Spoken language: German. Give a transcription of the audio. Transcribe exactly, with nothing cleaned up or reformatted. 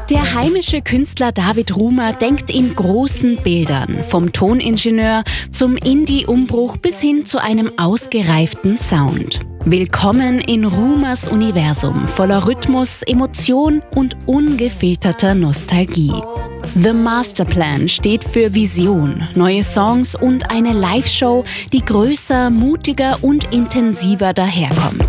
Der heimische Künstler David Rumer denkt in großen Bildern, vom Toningenieur zum Indie-Umbruch bis hin zu einem ausgereiften Sound. Willkommen in Rumers Universum voller Rhythmus, Emotion und ungefilterter Nostalgie. The Masterplan steht für Vision, neue Songs und eine Live-Show, die größer, mutiger und intensiver daherkommt.